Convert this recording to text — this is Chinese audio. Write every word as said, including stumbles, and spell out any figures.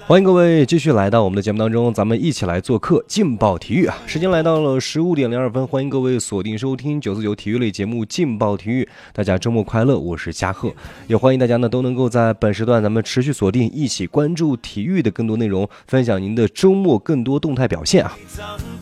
欢迎各位继续来到我们的节目当中，咱们一起来做客劲爆体育啊！时间来到了十五点零二分，欢迎各位锁定收听九四九体育类节目劲爆体育。大家周末快乐，我是嘉贺，也欢迎大家呢都能够在本时段咱们持续锁定，一起关注体育的更多内容，分享您的周末更多动态表现啊！